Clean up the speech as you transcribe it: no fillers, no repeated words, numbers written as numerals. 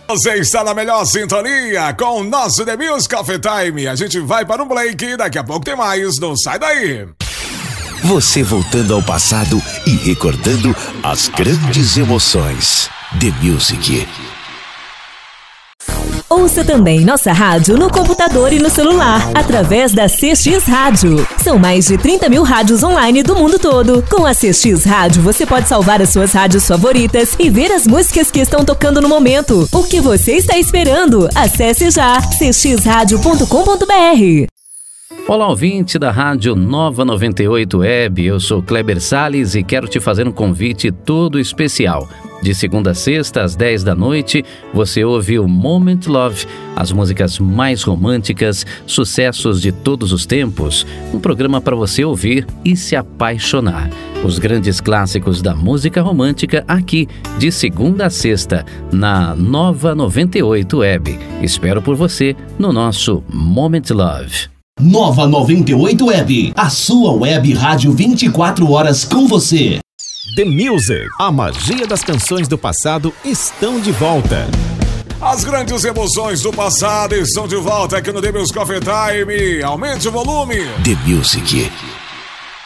Você está na melhor sintonia com o nosso The Music Coffee Time. A gente vai para um break, daqui a pouco tem mais, não sai daí. Você voltando ao passado e recordando as grandes emoções. The Music. Ouça também nossa rádio no computador e no celular, através da CX Rádio. São mais de 30 mil rádios online do mundo todo. Com a CX Rádio, você pode salvar as suas rádios favoritas e ver as músicas que estão tocando no momento. O que você está esperando? Acesse já cxradio.com.br. Olá, ouvinte da Rádio Nova 98 Web, eu sou Kleber Salles e quero te fazer um convite todo especial. De segunda a sexta, às 10 da noite, você ouve o Moment Love, as músicas mais românticas, sucessos de todos os tempos, um programa para você ouvir e se apaixonar. Os grandes clássicos da música romântica aqui, de segunda a sexta, na Nova 98 Web. Espero por você no nosso Moment Love. Nova 98 Web, a sua web rádio 24 horas com você. The Music, a magia das canções do passado estão de volta. As grandes emoções do passado estão de volta aqui no The Music Coffee Time. Aumente o volume. The Music.